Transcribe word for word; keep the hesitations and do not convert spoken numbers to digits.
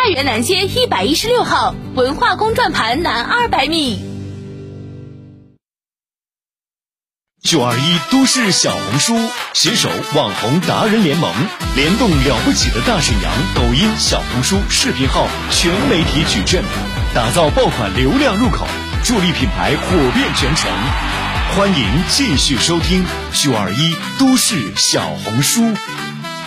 太原南街一百一十六号，文化宫转盘南二百米。 九二一都市小红书携手网红达人联盟，联动了不起的大沈阳抖音、小红书视频号全媒体矩阵，打造爆款流量入口，助力品牌火遍全城。欢迎继续收听九二一都市小红书。